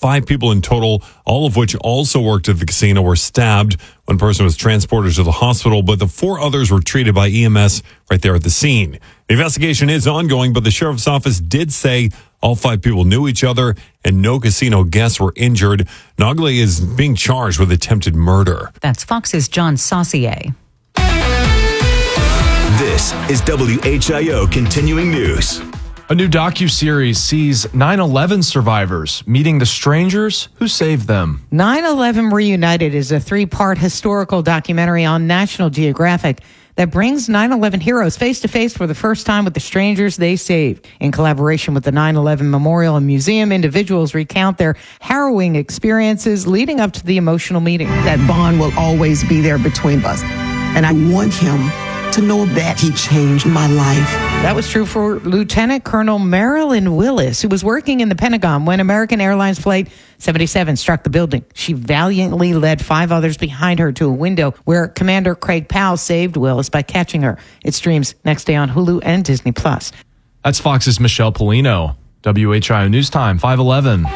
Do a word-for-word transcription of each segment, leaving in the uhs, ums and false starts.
five people in total, all of which also worked at the casino, were stabbed. One person was transported to the hospital, but the four others were treated by E M S right there at the scene. The investigation is ongoing, but the sheriff's office did say all five people knew each other and no casino guests were injured. Nagley is being charged with attempted murder. That's Fox's John Saucier. This is W H I O Continuing News. A new docuseries sees nine eleven survivors meeting the strangers who saved them. nine eleven Reunited is a three-part historical documentary on National Geographic that brings nine eleven heroes face-to-face for the first time with the strangers they saved. In collaboration with the nine eleven Memorial and Museum, individuals recount their harrowing experiences leading up to the emotional meeting. That bond will always be there between us. And I want him to know that he changed my life. That was true for Lieutenant Colonel Marilyn Willis, who was working in the Pentagon when American Airlines Flight seventy-seven struck the building. She valiantly led five others behind her to a window where Commander Craig Powell saved Willis by catching her. It streams next day on Hulu and Disney Plus. That's Fox's Michelle Polino. W H I O News Time, five eleven.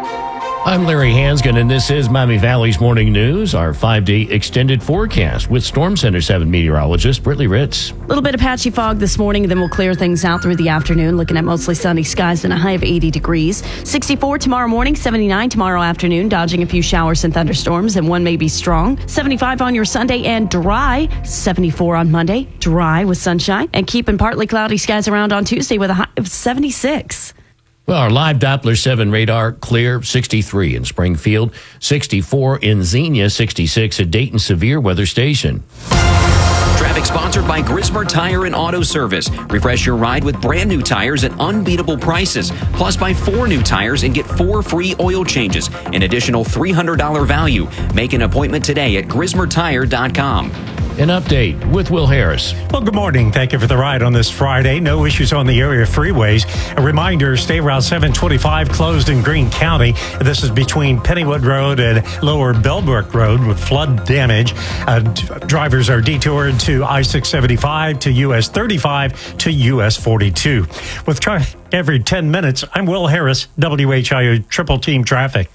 I'm Larry Hansgen, and this is Miami Valley's Morning News, our five-day extended forecast with Storm Center seven meteorologist Brittany Ritz. A little bit of patchy fog this morning, then we'll clear things out through the afternoon, looking at mostly sunny skies and a high of eighty degrees. sixty-four tomorrow morning, seventy-nine tomorrow afternoon, dodging a few showers and thunderstorms, and one may be strong. seventy-five on your Sunday and dry. seventy-four on Monday, dry with sunshine, and keeping partly cloudy skies around on Tuesday with a high of seventy-six. Well, our live Doppler seven radar clear, sixty-three in Springfield, sixty-four in Xenia, sixty-six at Dayton Severe Weather Station. Traffic sponsored by Grismer Tire and Auto Service. Refresh your ride with brand new tires at unbeatable prices. Plus, buy four new tires and get four free oil changes. An additional three hundred dollars value. Make an appointment today at grismer tire dot com. An update with Will Harris. Well, good morning. Thank you for the ride on this Friday. No issues on the area freeways. A reminder, State Route seven twenty-five closed in Greene County. This is between Pennywood Road and Lower Bellbrook Road with flood damage. Uh, d- drivers are detoured to I six seventy-five, to U S thirty-five, to U S forty-two. With traffic every ten minutes, I'm Will Harris, W H I O Triple Team Traffic.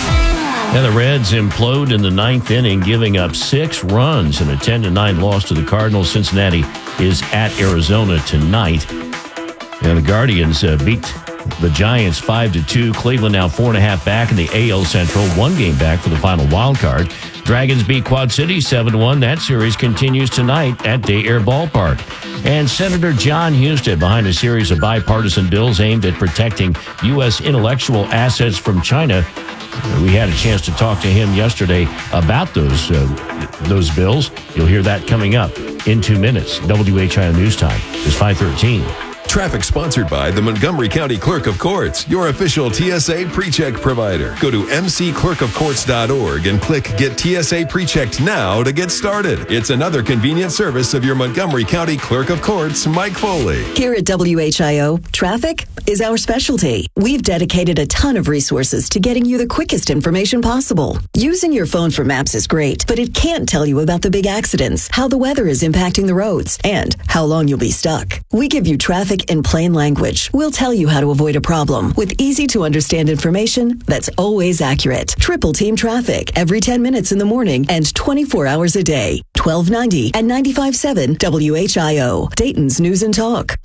Now the Reds implode in the ninth inning, giving up six runs in a ten to nine loss to the Cardinals. Cincinnati is at Arizona tonight. And the Guardians uh, beat the Giants five to two. Cleveland now four and a half back in the A L Central, one game back for the final wild card. Dragons beat Quad City seven to one. That series continues tonight at Day Air Ballpark. And Senator John Husted behind a series of bipartisan bills aimed at protecting U S intellectual assets from China. We had a chance to talk to him yesterday about those uh, those bills. You'll hear that coming up in two minutes. W H I O News Time is five thirteen. Traffic sponsored by the Montgomery County Clerk of Courts, your official T S A pre-check provider. Go to m c clerk of courts dot org and click Get T S A Pre-Checked Now to get started. It's another convenient service of your Montgomery County Clerk of Courts, Mike Foley. Here at W H I O, traffic is our specialty. We've dedicated a ton of resources to getting you the quickest information possible. Using your phone for maps is great, but it can't tell you about the big accidents, how the weather is impacting the roads, and how long you'll be stuck. We give you traffic in plain language. We'll tell you how to avoid a problem with easy-to-understand information that's always accurate. Triple Team Traffic every ten minutes in the morning and twenty-four hours a day. twelve ninety and ninety-five point seven W H I O, Dayton's News and Talk.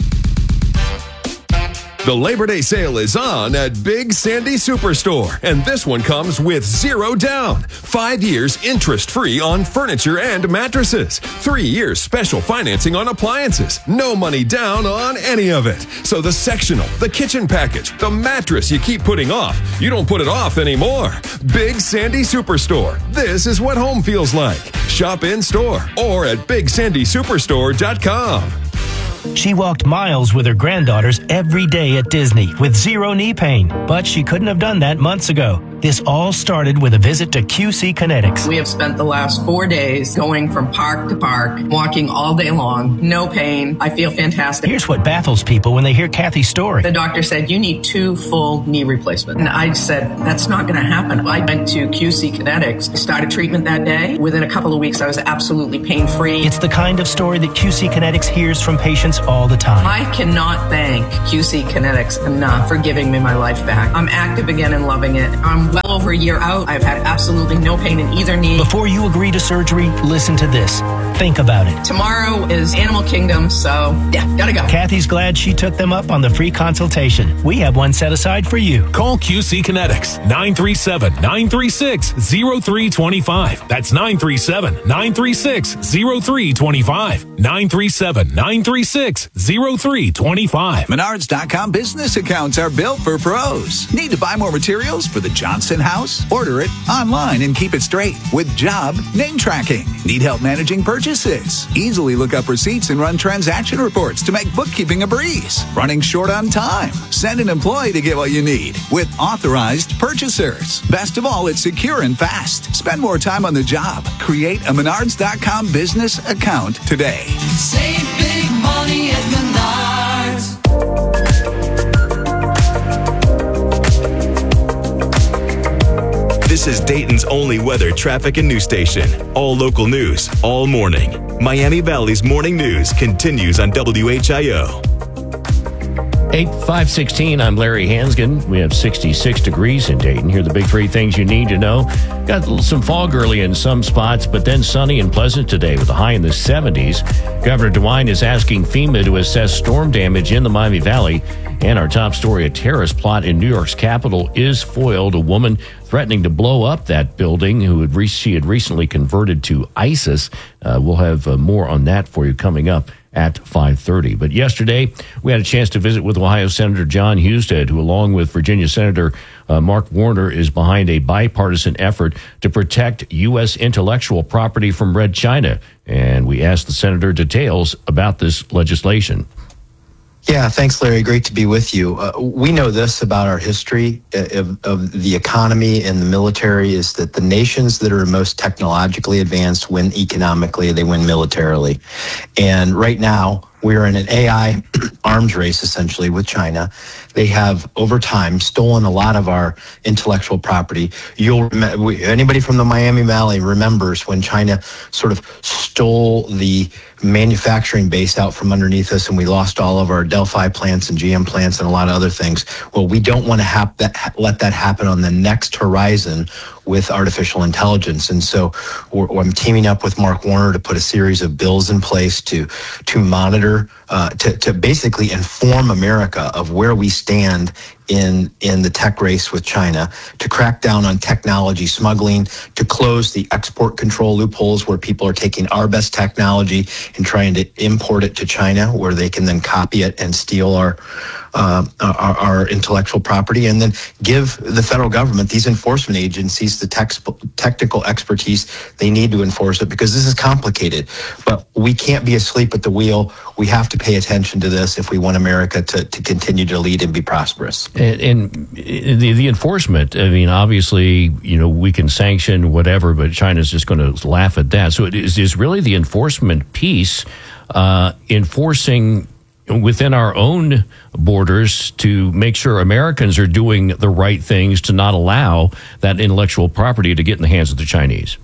The Labor Day sale is on at Big Sandy Superstore, and this one comes with zero down. Five years interest-free on furniture and mattresses. Three years special financing on appliances. No money down on any of it. So the sectional, the kitchen package, the mattress you keep putting off, you don't put it off anymore. Big Sandy Superstore. This is what home feels like. Shop in-store or at big sandy superstore dot com. She walked miles with her granddaughters every day at Disney with zero knee pain, but she couldn't have done that months ago. This all started with a visit to Q C Kinetics. We have spent the last four days going from park to park, walking all day long, no pain. I feel fantastic. Here's what baffles people when they hear Kathy's story. The doctor said, you need two full knee replacements. And I said, that's not going to happen. I went to Q C Kinetics, started treatment that day. Within a couple of weeks, I was absolutely pain-free. It's the kind of story that Q C Kinetics hears from patients all the time. I cannot thank Q C Kinetics enough for giving me my life back. I'm active again and loving it. I'm well over a year out. I've had absolutely no pain in either knee. Before you agree to surgery, listen to this. Think about it. Tomorrow is Animal Kingdom, so yeah, gotta go. Kathy's glad she took them up on the free consultation. We have one set aside for you. Call Q C Kinetics, nine three seven, nine three six, zero three two five. That's nine three seven, nine three six, zero three two five. nine three seven, nine three six, zero three two five. Menards dot com business accounts are built for pros. Need to buy more materials for the Johnson house? Order it online and keep it straight with job name tracking. Need help managing purchases? Easily look up receipts and run transaction reports to make bookkeeping a breeze. Running short on time? Send an employee to get what you need with authorized purchasers. Best of all, it's secure and fast. Spend more time on the job. Create a Menards dot com business account today. Save big money at Menards. This is Dayton's only weather, traffic, and news station. All local news, all morning. Miami Valley's morning news continues on W H I O. eight five sixteen, I'm Larry Hansgen. We have sixty-six degrees in Dayton. Here are the big three things you need to know. Got some fog early in some spots, but then sunny and pleasant today with a high in the seventies. Governor DeWine is asking FEMA to assess storm damage in the Miami Valley. And our top story, a terrorist plot in New York's capital is foiled. A woman threatening to blow up that building who had re- she had recently converted to ISIS. Uh, we'll have uh, more on that for you coming up at five thirty. But yesterday, we had a chance to visit with Ohio Senator John Husted, who, along with Virginia Senator uh, Mark Warner, is behind a bipartisan effort to protect U S intellectual property from Red China. And we asked the senator details about this legislation. Yeah, thanks, Larry. Great to be with you. Uh, we know this about our history of, of the economy and the military is that the nations that are most technologically advanced win economically, they win militarily. And right now, we're in an A I arms race, essentially, with China. They have, over time, stolen a lot of our intellectual property. You'll anybody from the Miami Valley remembers when China sort of stole the manufacturing base out from underneath us, and we lost all of our Delphi plants and G M plants and a lot of other things. Well, we don't want to have that, let that happen on the next horizon with artificial intelligence. And so we're, I'm teaming up with Mark Warner to put a series of bills in place to to monitor, uh, to, to basically inform America of where we stand in in the tech race with China, to crack down on technology smuggling, to close the export control loopholes where people are taking our best technology and trying to import it to China, where they can then copy it and steal our uh, our, our intellectual property, and then give the federal government, these enforcement agencies, the tex- technical expertise they need to enforce it, because this is complicated. But we can't be asleep at the wheel. We have to pay attention to this if we want America to, to continue to lead and be prosperous. And, and the, the enforcement, I mean, obviously, you know, we can sanction whatever, but China's just going to laugh at that. So it is, is really the enforcement piece, uh, enforcing within our own borders to make sure Americans are doing the right things to not allow that intellectual property to get in the hands of the Chinese.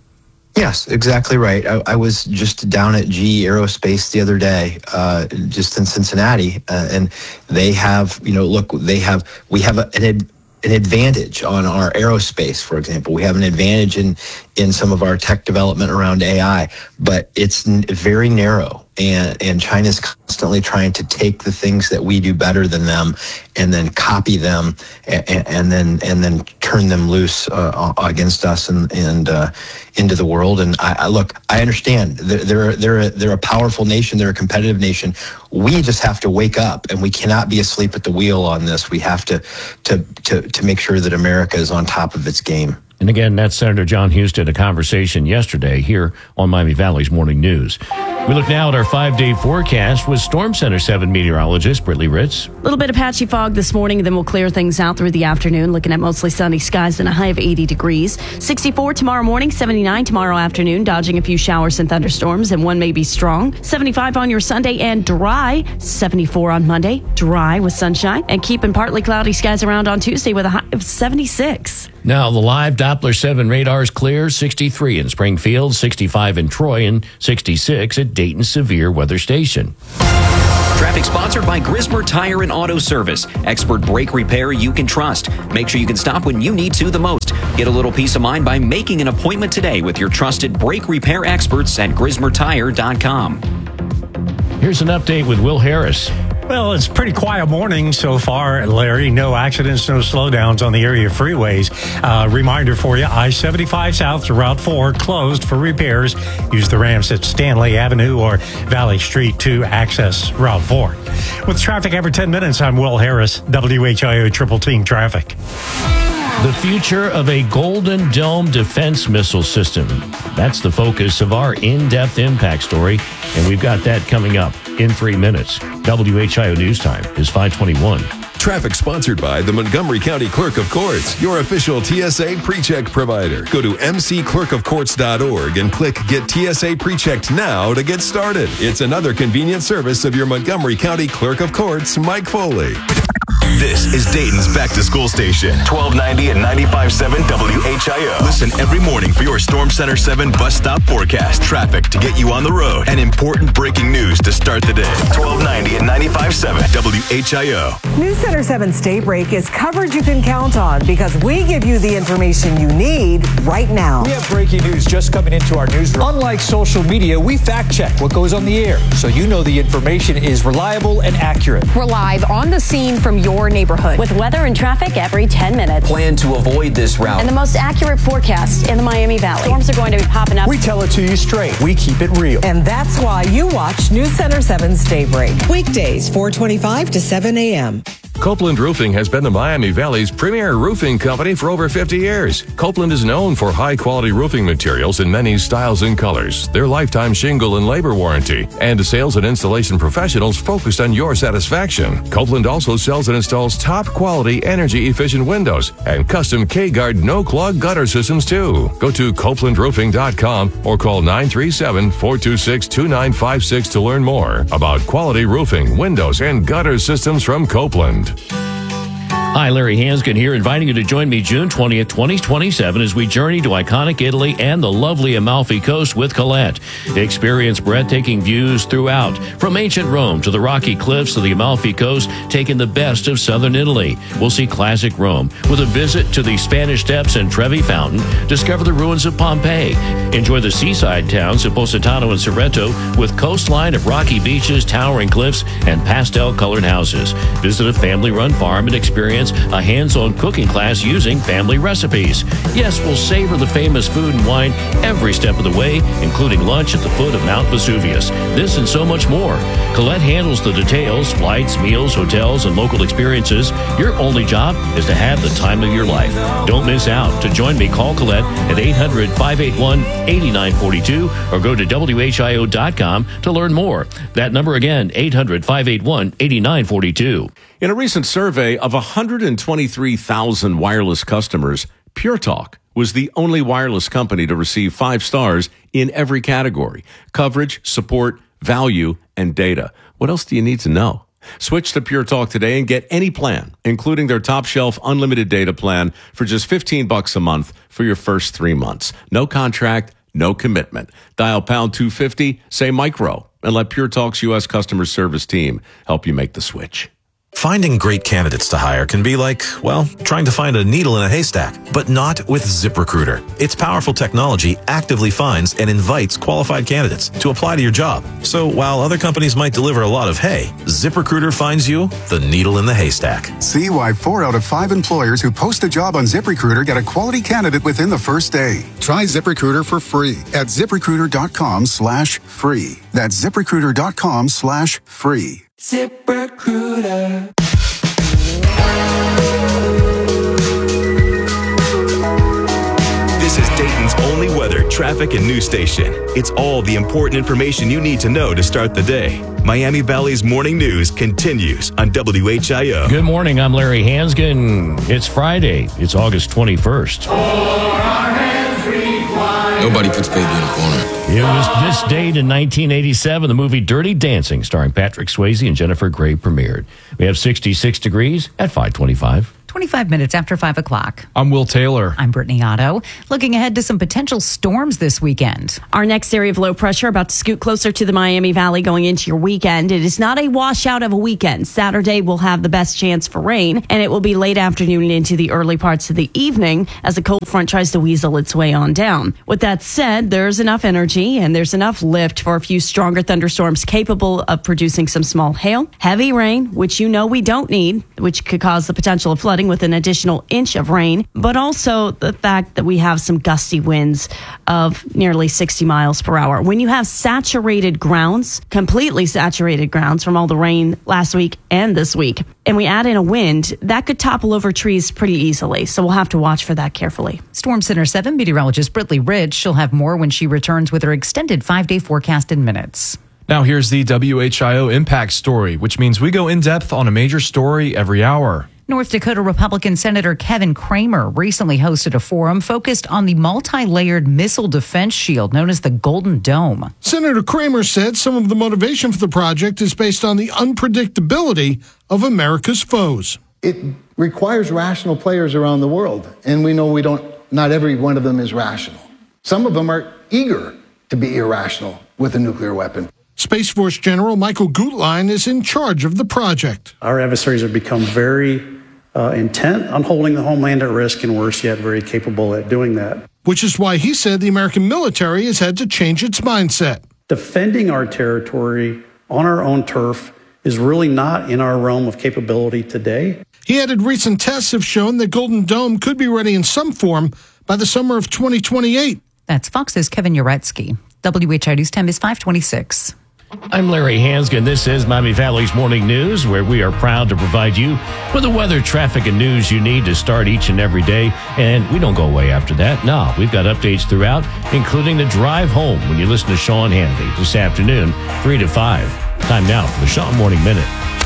Yes, exactly right. I, I was just down at G E Aerospace the other day, uh, just in Cincinnati, uh, and they have, you know, look, they have, we have a, an ad, an advantage on our aerospace, for example. We have an advantage in, in some of our tech development around A I, but it's n- very narrow. And, and China's constantly trying to take the things that we do better than them and then copy them and, and then and then turn them loose uh, against us and, and uh, into the world. And I, I look, I understand they're they're they're a, they're a powerful nation. They're a competitive nation. We just have to wake up, and we cannot be asleep at the wheel on this. We have to to to to make sure that America is on top of its game. And again, that's Senator John Husted, a conversation yesterday here on Miami Valley's Morning News. We look now at our five-day forecast with Storm Center seven meteorologist Brittany Ritz. A little bit of patchy fog this morning, then we'll clear things out through the afternoon, looking at mostly sunny skies and a high of eighty degrees. sixty-four tomorrow morning, seventy-nine tomorrow afternoon, dodging a few showers and thunderstorms, and one may be strong. seventy-five on your Sunday and dry. seventy-four on Monday, dry with sunshine, and keeping partly cloudy skies around on Tuesday with a high of seventy-six. Now, the live Doppler seven radar is clear, sixty-three in Springfield, sixty-five in Troy, and sixty-six at Dayton Severe Weather Station. Traffic sponsored by Grismer Tire and Auto Service. Expert brake repair you can trust. Make sure you can stop when you need to the most. Get a little peace of mind by making an appointment today with your trusted brake repair experts at grismer tire dot com. Here's an update with Will Harris. Well, it's a pretty quiet morning so far, Larry. No accidents, no slowdowns on the area freeways. Uh, reminder for you, I seventy-five South to Route four closed for repairs. Use the ramps at Stanley Avenue or Valley Street to access Route four. With traffic every ten minutes, I'm Will Harris, W H I O Triple Team Traffic. The future of a Golden Dome defense missile system. That's the focus of our in-depth impact story, and we've got that coming up in three minutes. W H I O News Time is five twenty-one. Traffic sponsored by the Montgomery County Clerk of Courts, your official T S A PreCheck provider. Go to m c clerk of courts dot org and click Get T S A PreChecked now to get started. It's another convenient service of your Montgomery County Clerk of Courts, Mike Foley. This is Dayton's Back to School Station, twelve ninety and ninety-five point seven W H I O. Listen every morning for your Storm Center seven bus stop forecast, traffic to get you on the road, and important breaking news to start the day. twelve ninety and ninety-five point seven W H I O. News Center seven's Daybreak is coverage you can count on because we give you the information you need right now. We have breaking news just coming into our newsroom. Unlike social media, we fact check what goes on the air so you know the information is reliable and accurate. We're live on the scene from your neighborhood with weather and traffic every ten minutes. Plan to avoid this route. And the most accurate forecast in the Miami Valley. Storms are going to be popping up. We tell it to you straight. We keep it real. And that's why you watch News Center seven's Daybreak. Weekdays, four twenty-five to seven a.m. Copeland Roofing has been the Miami Valley's premier roofing company for over fifty years. Copeland is known for high-quality roofing materials in many styles and colors, their lifetime shingle and labor warranty, and sales and installation professionals focused on your satisfaction. Copeland also sells and installs top-quality, energy-efficient windows and custom K-Guard no-clog gutter systems, too. Go to copeland roofing dot com or call nine three seven, four two six, two nine five six to learn more about quality roofing, windows, and gutter systems from Copeland. Hi, Larry Hanskin here, inviting you to join me June twentieth, twenty twenty-seven as we journey to iconic Italy and the lovely Amalfi Coast with Colette. Experience breathtaking views throughout, from ancient Rome to the rocky cliffs of the Amalfi Coast, taking the best of southern Italy. We'll see classic Rome with a visit to the Spanish Steps and Trevi Fountain, discover the ruins of Pompeii, enjoy the seaside towns of Positano and Sorrento with coastline of rocky beaches, towering cliffs, and pastel-colored houses. Visit a family-run farm and experience a hands-on cooking class using family recipes. Yes, we'll savor the famous food and wine every step of the way, including lunch at the foot of Mount Vesuvius. This and so much more. Colette handles the details, flights, meals, hotels, and local experiences. Your only job is to have the time of your life. Don't miss out. To join me, call Colette at eight hundred, five eight one, eight nine four two or go to W H I O dot com to learn more. That number again, eight hundred, five eight one, eight nine four two. In a recent survey of one hundred twenty-three thousand wireless customers, Pure Talk was the only wireless company to receive five stars in every category: coverage, support, value, and data. What else do you need to know? Switch to Pure Talk today and get any plan, including their top shelf unlimited data plan for just fifteen bucks a month for your first three months. No contract, no commitment. Dial pound two fifty, say micro, and let Pure Talk's U S customer service team help you make the switch. Finding great candidates to hire can be like, well, trying to find a needle in a haystack, but not with ZipRecruiter. Its powerful technology actively finds and invites qualified candidates to apply to your job. So while other companies might deliver a lot of hay, ZipRecruiter finds you the needle in the haystack. See why four out of five employers who post a job on ZipRecruiter get a quality candidate within the first day. Try ZipRecruiter for free at ZipRecruiter.com slash free. That's ZipRecruiter.com slash free. ZipRecruiter. This is Dayton's only weather, traffic, and news station. It's all the important information you need to know to start the day. Miami Valley's morning news continues on W H I O. Good morning. I'm Larry Hanskin. It's Friday. It's August twenty-first. Nobody puts baby in a corner. It was this date in nineteen eighty-seven, the movie Dirty Dancing, starring Patrick Swayze and Jennifer Grey, premiered. We have sixty-six degrees at five twenty-five. twenty-five minutes after five o'clock. I'm Will Taylor. I'm Brittany Otto. Looking ahead to some potential storms this weekend. Our next area of low pressure about to scoot closer to the Miami Valley going into your weekend. It is not a washout of a weekend. Saturday will have the best chance for rain, and it will be late afternoon into the early parts of the evening as the cold front tries to weasel its way on down. With that said, there's enough energy and there's enough lift for a few stronger thunderstorms capable of producing some small hail, heavy rain, which you know we don't need, which could cause the potential of flooding with an additional inch of rain, but also the fact that we have some gusty winds of nearly sixty miles per hour. When you have saturated grounds, completely saturated grounds from all the rain last week and this week, and we add in a wind, that could topple over trees pretty easily. So we'll have to watch for that carefully. Storm Center seven meteorologist Brittany Rich. She'll have more when she returns with her extended five-day forecast in minutes. Now here's the W H I O Impact Story, which means we go in depth on a major story every hour. North Dakota Republican Senator Kevin Cramer recently hosted a forum focused on the multi-layered missile defense shield known as the Golden Dome. Senator Cramer said some of the motivation for the project is based on the unpredictability of America's foes. It requires rational players around the world, and we know we don't, not every one of them is rational. Some of them are eager to be irrational with a nuclear weapon. Space Force General Michael Gutlein is in charge of the project. Our adversaries have become very uh, intent on holding the homeland at risk, and worse yet, very capable at doing that. Which is why he said the American military has had to change its mindset. Defending our territory on our own turf is really not in our realm of capability today. He added recent tests have shown that Golden Dome could be ready in some form by the summer of twenty twenty-eight. That's Fox's Kevin Uretsky. W H I News time is five twenty-six. I'm Larry Hansgen. This is Miami Valley's Morning News, where we are proud to provide you with the weather, traffic, and news you need to start each and every day. And we don't go away after that. No, we've got updates throughout, including the drive home when you listen to Sean Hannity this afternoon, three to five. Time now for the Sean Morning Minute.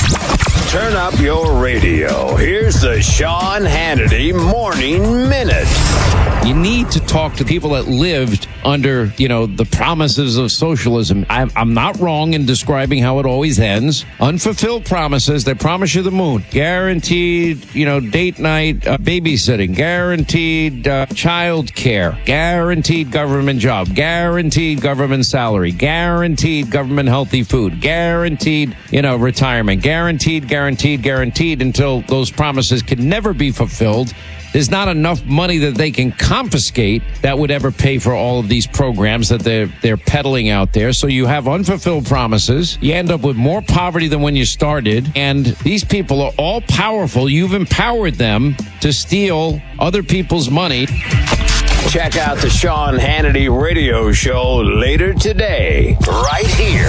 Turn up your radio. Here's the Sean Hannity Morning Minute. You need to talk to people that lived under, you know, the promises of socialism. I'm, I'm not wrong in describing how it always ends. Unfulfilled promises. They promise you the moon. Guaranteed, you know, date night uh, babysitting. Guaranteed uh, child care. Guaranteed government job. Guaranteed government salary. Guaranteed government healthy food. Guaranteed, you know, retirement. Guaranteed, guaranteed, guaranteed until those promises can never be fulfilled. There's not enough money that they can confiscate that would ever pay for all of these programs that they're they're peddling out there. So you have unfulfilled promises. You end up with more poverty than when you started. And these people are all powerful. You've empowered them to steal other people's money. Check out the Sean Hannity radio show later today, right here.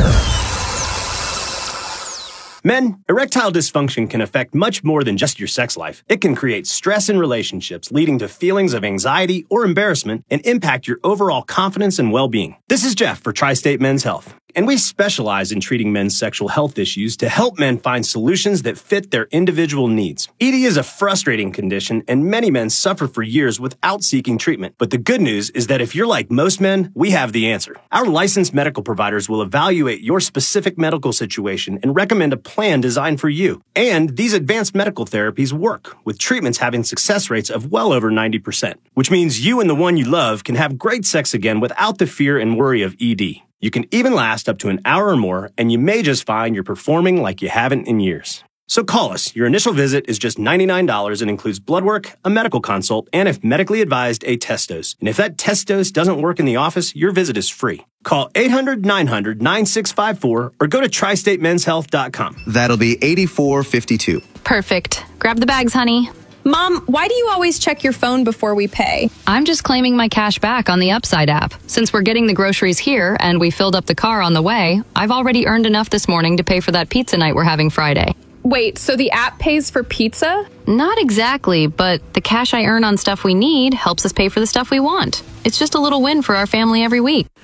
Men, erectile dysfunction can affect much more than just your sex life. It can create stress in relationships, leading to feelings of anxiety or embarrassment, and impact your overall confidence and well-being. This is Jeff for Tri-State Men's Health, and we specialize in treating men's sexual health issues to help men find solutions that fit their individual needs. E D is a frustrating condition, and many men suffer for years without seeking treatment. But the good news is that if you're like most men, we have the answer. Our licensed medical providers will evaluate your specific medical situation and recommend a plan designed for you. And these advanced medical therapies work, with treatments having success rates of well over ninety percent, which means you and the one you love can have great sex again without the fear and worry of E D. You can even last up to an hour or more, and you may just find you're performing like you haven't in years. So call us. Your initial visit is just ninety-nine dollars and includes blood work, a medical consult, and if medically advised, a test dose. And if that test dose doesn't work in the office, your visit is free. Call eight hundred, nine hundred, nine six five four or go to tri state men's health dot com. That'll be eighty-four fifty-two. Perfect. Grab the bags, honey. Mom, why do you always check your phone before we pay? I'm just claiming my cash back on the Upside app. Since we're getting the groceries here and we filled up the car on the way, I've already earned enough this morning to pay for that pizza night we're having Friday. Wait, so the app pays for pizza? Not exactly, but the cash I earn on stuff we need helps us pay for the stuff we want. It's just a little win for our family every week.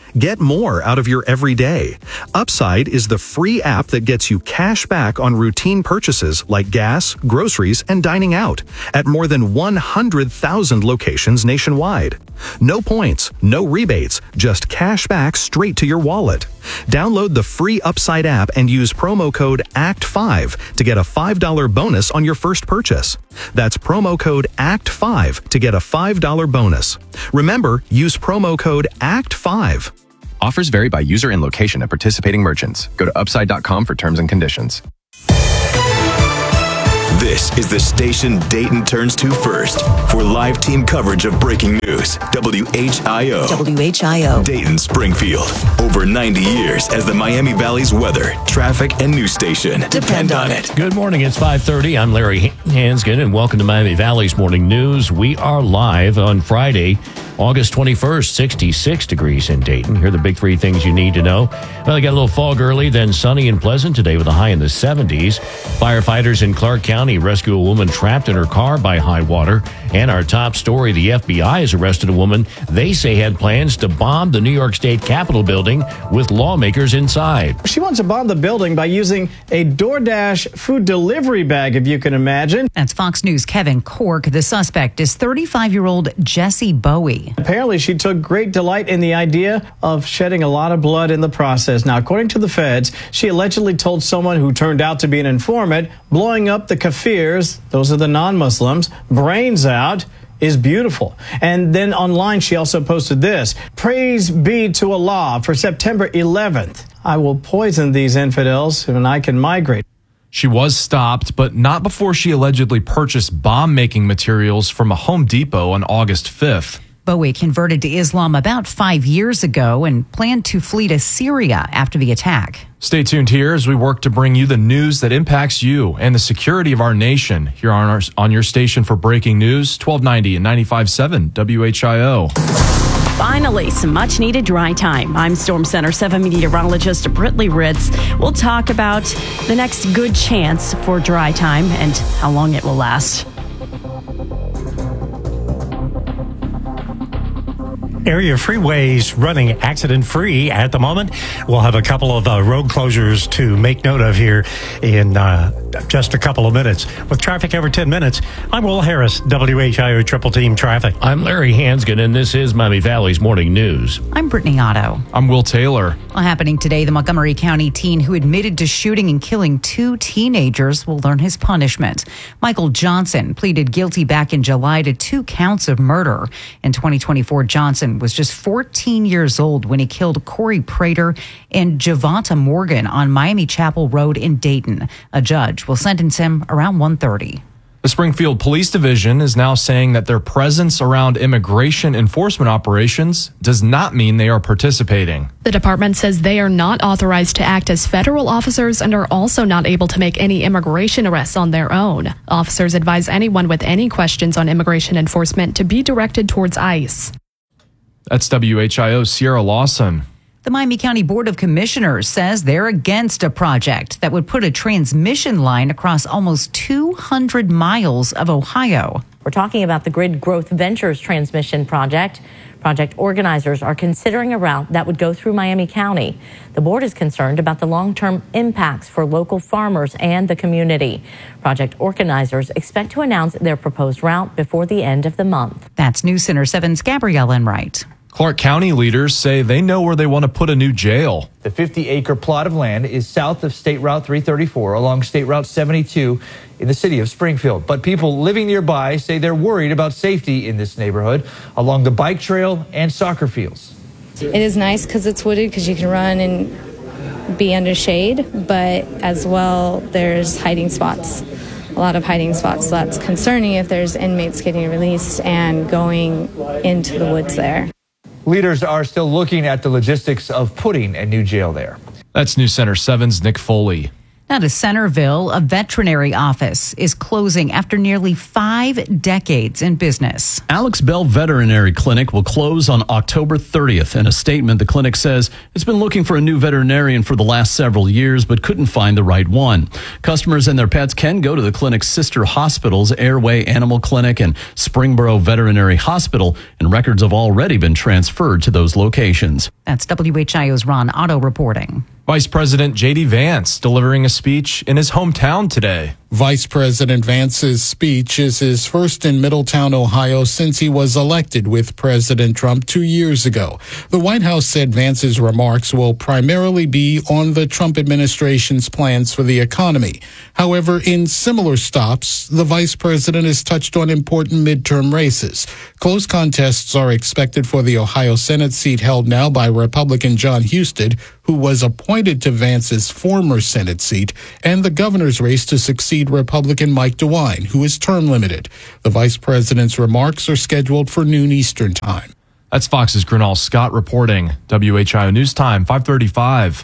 Get more out of your everyday. Upside is the free app that gets you cash back on routine purchases like gas, groceries, and dining out at more than one hundred thousand locations nationwide. No points, no rebates, just cash back straight to your wallet. Download the free Upside app and use promo code A C T five to get a five dollars bonus on your first purchase. That's promo code A C T five to get a five dollars bonus. Remember, use promo code A C T five. Offers vary by user and location at participating merchants. Go to upside dot com for terms and conditions. This is the station Dayton turns to first for live team coverage of breaking news. W H I O. W H I O. Dayton, Springfield. Over ninety years as the Miami Valley's weather, traffic, and news station. Depend on it. Good morning. It's five thirty. I'm Larry Hansgen, and welcome to Miami Valley's Morning News. We are live on Friday, August twenty-first, sixty-six degrees in Dayton. Here are the big three things you need to know. Well, they got a little fog early, then sunny and pleasant today with a high in the seventies. Firefighters in Clark County rescue a woman trapped in her car by high water. And our top story, the F B I has arrested a woman they say had plans to bomb the New York State Capitol building with lawmakers inside. She wants to bomb the building by using a DoorDash food delivery bag, if you can imagine. That's Fox News' Kevin Cork. The suspect is thirty-five-year-old Jesse Bowie. Apparently, she took great delight in the idea of shedding a lot of blood in the process. Now, according to the feds, she allegedly told someone who turned out to be an informant, blowing up the Kafirs, those are the non-Muslims, brains out is beautiful. And then online, she also posted this: praise be to Allah for September eleventh. I will poison these infidels and I can migrate. She was stopped, but not before she allegedly purchased bomb-making materials from a Home Depot on August fifth. Bowie converted to Islam about five years ago and planned to flee to Syria after the attack. Stay tuned here as we work to bring you the news that impacts you and the security of our nation here on our on your station for breaking news, twelve ninety and ninety-five point seven W H I O. Finally, some much-needed dry time. I'm Storm Center seven meteorologist Britley Ritz. We'll talk about the next good chance for dry time and how long it will last. Area freeways running accident-free at the moment. We'll have a couple of uh, road closures to make note of here in uh, just a couple of minutes. With traffic every ten minutes, I'm Will Harris, W H I O Triple Team Traffic. I'm Larry Hansgen, and this is Miami Valley's Morning News. I'm Brittany Otto. I'm Will Taylor. Well, happening today, the Montgomery County teen who admitted to shooting and killing two teenagers will learn his punishment. Michael Johnson pleaded guilty back in July to two counts of murder. In twenty twenty-four, Johnson was just fourteen years old when he killed Corey Prater and Javonta Morgan on Miami Chapel Road in Dayton. A judge will sentence him around one thirty. The Springfield Police Division is now saying that their presence around immigration enforcement operations does not mean they are participating. The department says they are not authorized to act as federal officers and are also not able to make any immigration arrests on their own. Officers advise anyone with any questions on immigration enforcement to be directed towards ICE. That's W H I O's Sierra Lawson. The Miami County Board of Commissioners says they're against a project that would put a transmission line across almost two hundred miles of Ohio. We're talking about the Grid Growth Ventures transmission project. Project organizers are considering a route that would go through Miami County. The board is concerned about the long-term impacts for local farmers and the community. Project organizers expect to announce their proposed route before the end of the month. That's News Center seven's Gabrielle Enright. Clark County leaders say they know where they want to put a new jail. The fifty-acre plot of land is south of State Route three thirty-four along State Route seventy-two in the city of Springfield. But people living nearby say they're worried about safety in this neighborhood along the bike trail and soccer fields. It is nice because it's wooded, because you can run and be under shade, but as well there's hiding spots. A lot of hiding spots. So that's concerning if there's inmates getting released and going into the woods there. Leaders are still looking at the logistics of putting a new jail there. That's News Center seven's Nick Foley. Out of Centerville, a veterinary office is closing after nearly five decades in business. Alex Bell Veterinary Clinic will close on October thirtieth. In a statement, the clinic says it's been looking for a new veterinarian for the last several years, but couldn't find the right one. Customers and their pets can go to the clinic's sister hospitals, Airway Animal Clinic and Springboro Veterinary Hospital, and records have already been transferred to those locations. That's W H I O's Ron Otto reporting. Vice President J D Vance delivering a speech in his hometown today. Vice President Vance's speech is his first in Middletown, Ohio, since he was elected with President Trump two years ago. The White House said Vance's remarks will primarily be on the Trump administration's plans for the economy. However, in similar stops, the vice president has touched on important midterm races. Close contests are expected for the Ohio Senate seat held now by Republican John Husted, who was appointed to Vance's former Senate seat, and the governor's race to succeed Republican Mike DeWine, who is term limited. The vice president's remarks are scheduled for noon Eastern time. That's Fox's Gernal Scott reporting. W H I O News Time, five thirty-five.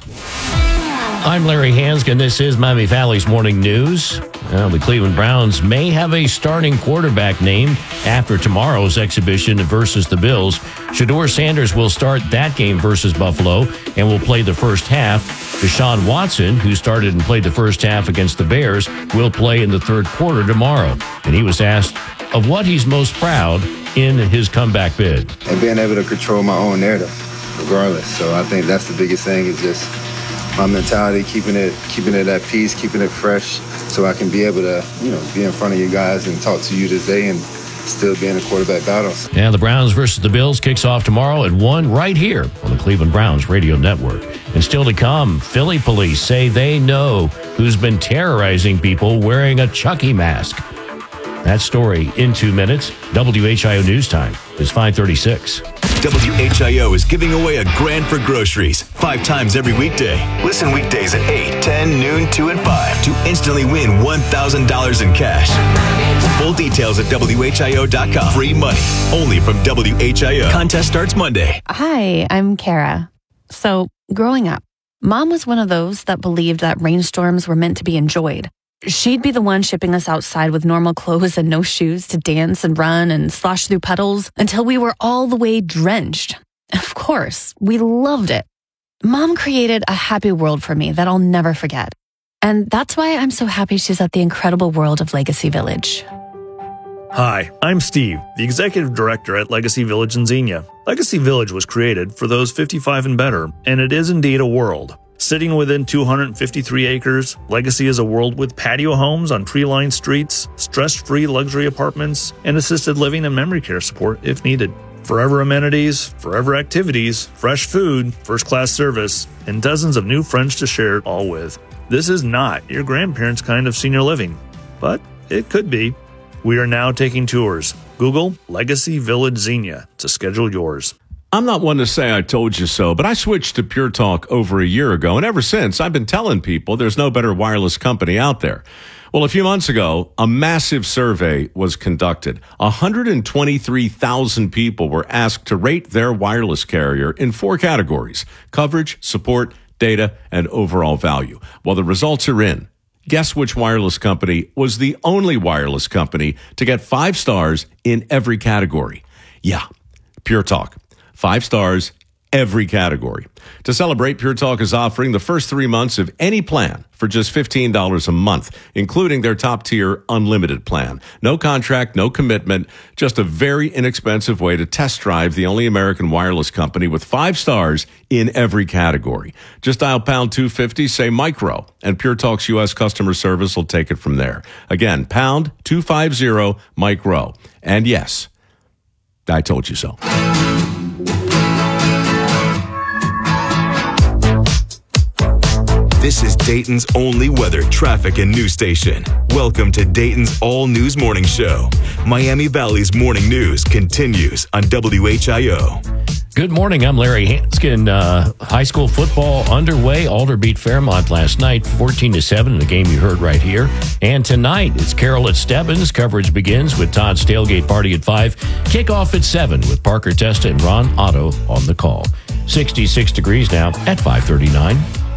I'm Larry Hanskin. This is Miami Valley's Morning News. Well, the Cleveland Browns may have a starting quarterback named after tomorrow's exhibition versus the Bills. Shedeur Sanders will start that game versus Buffalo and will play the first half. Deshaun Watson, who started and played the first half against the Bears, will play in the third quarter tomorrow. And he was asked of what he's most proud in his comeback bid. And being able to control my own narrative, regardless. So I think that's the biggest thing, is just my mentality, keeping it keeping it at peace, keeping it fresh, so I can be able to, you know, be in front of you guys and talk to you today and still be in the quarterback battles. And the Browns versus the Bills kicks off tomorrow at one right here on the Cleveland Browns radio network. And still to come, Philly police say they know who's been terrorizing people wearing a Chucky mask. That story in two minutes. W H I O News Time is five thirty-six. W H I O is giving away a grand for groceries five times every weekday. Listen weekdays at eight, ten, noon, two, and five to instantly win one thousand dollars in cash. Full details at W H I O dot com. Free money only from W H I O. Contest starts Monday. Hi, I'm Kara. So, growing up, Mom was one of those that believed that rainstorms were meant to be enjoyed. She'd be the one shipping us outside with normal clothes and no shoes to dance and run and slosh through puddles until we were all the way drenched. Of course, we loved it. Mom created a happy world for me that I'll never forget. And that's why I'm so happy she's at the incredible world of Legacy Village. Hi, I'm Steve, the Executive Director at Legacy Village in Xenia. Legacy Village was created for those fifty-five and better, and it is indeed a world. Sitting within two hundred fifty-three acres, Legacy is a world with patio homes on tree-lined streets, stress-free luxury apartments, and assisted living and memory care support if needed. Forever amenities, forever activities, fresh food, first-class service, and dozens of new friends to share it all with. This is not your grandparents' kind of senior living, but it could be. We are now taking tours. Google Legacy Village Xenia to schedule yours. I'm not one to say I told you so, but I switched to Pure Talk over a year ago, and ever since, I've been telling people there's no better wireless company out there. Well, a few months ago, a massive survey was conducted. one hundred twenty-three thousand people were asked to rate their wireless carrier in four categories: coverage, support, data, and overall value. Well, the results are in. Guess which wireless company was the only wireless company to get five stars in every category? Yeah, Pure Talk. Five stars, every category. To celebrate, Pure Talk is offering the first three months of any plan for just fifteen dollars a month, including their top-tier unlimited plan. No contract, no commitment, just a very inexpensive way to test drive the only American wireless company with five stars in every category. Just dial pound two fifty, say micro, and Pure Talk's U S customer service will take it from there. Again, pound two fifty, micro. And yes, I told you so. This is Dayton's only weather, traffic, and news station. Welcome to Dayton's All News Morning Show. Miami Valley's morning news continues on W H I O. Good morning. I'm Larry Hanskin. Uh, high school football underway. Alder beat Fairmont last night, fourteen to seven in the game you heard right here. And tonight, it's Carroll at Stebbins. Coverage begins with Todd's Tailgate Party at five. Kickoff at seven with Parker Testa and Ron Otto on the call. sixty-six degrees now at five thirty-nine.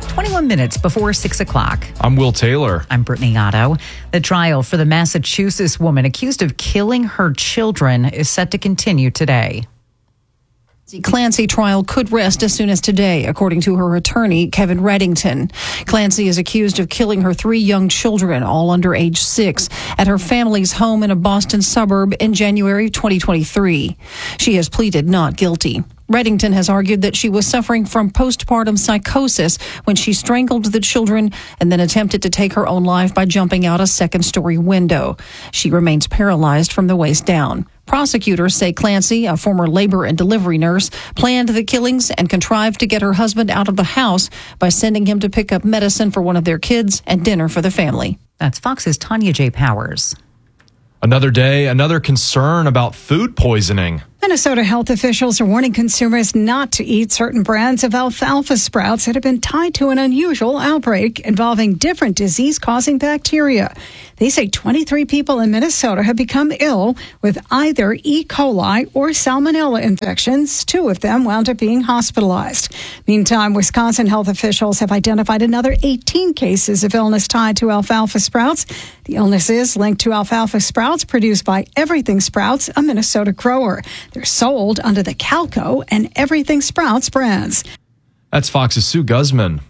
twenty-one minutes before six o'clock. I'm Will Taylor. I'm Brittany Otto. The trial for the Massachusetts woman accused of killing her children is set to continue today. The Clancy trial could rest as soon as today, according to her attorney, Kevin Reddington. Clancy is accused of killing her three young children, all under age six, at her family's home in a Boston suburb in January twenty twenty-three. She has pleaded not guilty. Reddington has argued that she was suffering from postpartum psychosis when she strangled the children and then attempted to take her own life by jumping out a second-story window. She remains paralyzed from the waist down. Prosecutors say Clancy, a former labor and delivery nurse, planned the killings and contrived to get her husband out of the house by sending him to pick up medicine for one of their kids and dinner for the family. That's Fox's Tanya J. Powers. Another day, another concern about food poisoning. Minnesota health officials are warning consumers not to eat certain brands of alfalfa sprouts that have been tied to an unusual outbreak involving different disease-causing bacteria. They say twenty-three people in Minnesota have become ill with either E. coli or salmonella infections. Two of them wound up being hospitalized. Meantime, Wisconsin health officials have identified another eighteen cases of illness tied to alfalfa sprouts. The illness is linked to alfalfa sprouts produced by Everything Sprouts, a Minnesota grower. They're sold under the Calco and Everything Sprouts brands. That's Fox's Sue Guzman.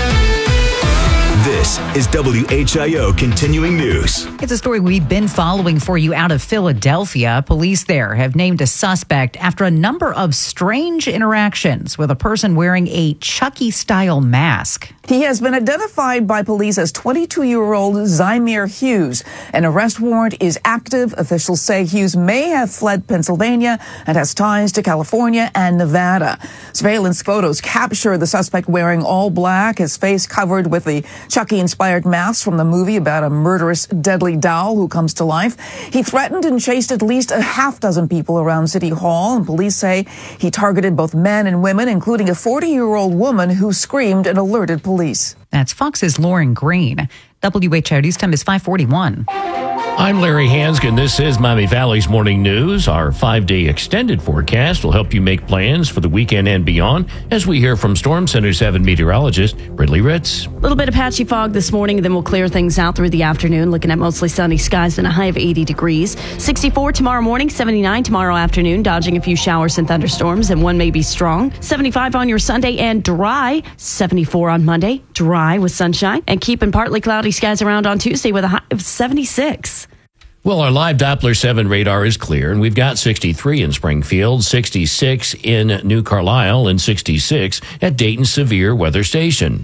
This is W H I O Continuing News. It's a story we've been following for you out of Philadelphia. Police there have named a suspect after a number of strange interactions with a person wearing a Chucky-style mask. He has been identified by police as twenty-two-year-old Zymir Hughes. An arrest warrant is active. Officials say Hughes may have fled Pennsylvania and has ties to California and Nevada. Surveillance photos capture the suspect wearing all black, his face covered with the Chucky-inspired mask from the movie about a murderous, deadly doll who comes to life. He threatened and chased at least a half dozen people around City Hall, and police say he targeted both men and women, including a forty-year-old woman who screamed and alerted police. That's Fox's Lauren Green. W H I O News Time is five forty-one. I'm Larry Hanskin. This is Miami Valley's Morning News. Our five-day extended forecast will help you make plans for the weekend and beyond as we hear from Storm Center seven meteorologist Ridley Ritz. A little bit of patchy fog this morning, then we'll clear things out through the afternoon, looking at mostly sunny skies and a high of eighty degrees. sixty-four tomorrow morning, seventy-nine tomorrow afternoon, dodging a few showers and thunderstorms, and one may be strong. seventy-five on your Sunday and dry. seventy-four on Monday, dry with sunshine, and keeping partly cloudy skies around on Tuesday with a high of seventy-six. Well, our live Doppler seven radar is clear, and we've got sixty-three in Springfield, sixty-six in New Carlisle, and sixty-six at Dayton Severe Weather Station.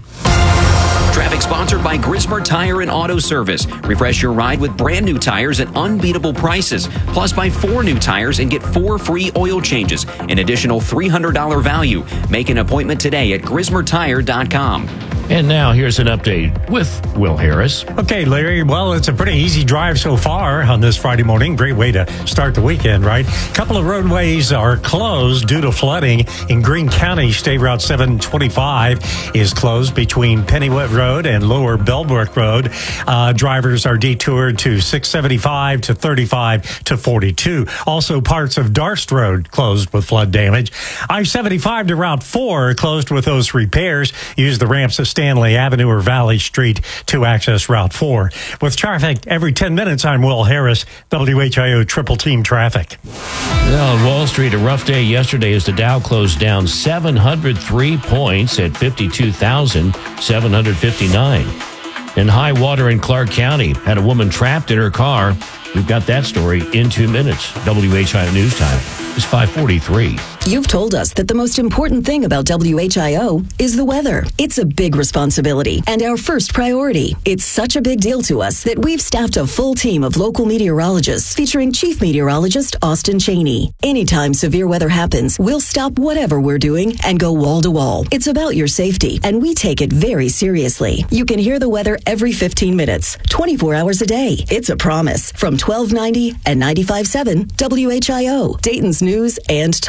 Traffic sponsored by Grismer Tire and Auto Service. Refresh your ride with brand new tires at unbeatable prices. Plus, buy four new tires and get four free oil changes. An additional three hundred dollars value. Make an appointment today at grismer tire dot com. And now here's an update with Will Harris. Okay, Larry. Well, it's a pretty easy drive so far on this Friday morning. Great way to start the weekend, right? A couple of roadways are closed due to flooding in Greene County. State Route seven twenty-five is closed between Pennywet Road and Lower Bellbrook Road. Uh, drivers are detoured to six seventy-five to thirty-five to forty-two. Also, parts of Darst Road closed with flood damage. I seventy-five to Route four closed with those repairs. Use the ramps of Stanley Avenue or Valley Street to access Route four. With traffic every ten minutes, I'm Will Harris, W H I O Triple Team Traffic. Well, on Wall Street, a rough day yesterday as the Dow closed down seven hundred three points at fifty-two thousand seven hundred fifty-nine. And high water in Clark County had a woman trapped in her car. We've got that story in two minutes. W H I O News Time is five forty-three. You've told us that the most important thing about W H I O is the weather. It's a big responsibility and our first priority. It's such a big deal to us that we've staffed a full team of local meteorologists featuring Chief Meteorologist Austin Cheney. Anytime severe weather happens, we'll stop whatever we're doing and go wall to wall. It's about your safety, and we take it very seriously. You can hear the weather every fifteen minutes, twenty-four hours a day. It's a promise from twelve ninety and ninety-five point seven W H I O, Dayton's News and Talk. Hey,